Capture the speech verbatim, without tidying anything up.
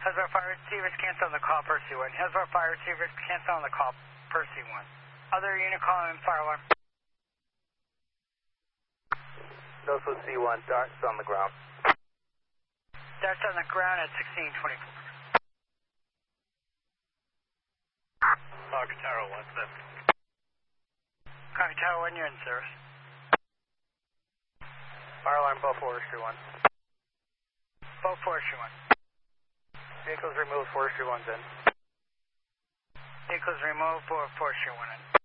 Hasbro Fire Receivers, cancel on the call, Percy one. Hasbro Fire Receivers, cancel on the call, Percy one. Other unit calling fire alarm. Northwood C one, darts on the ground. Darts on the ground at sixteen twenty-four. Cocker Tower one, seven. Cocker Tower one, you're in service. Fire alarm, Bow Forestry one. Bow Forestry one. Vehicles removed, Forestry one's in. Vehicles removed, Bow Forestry one in.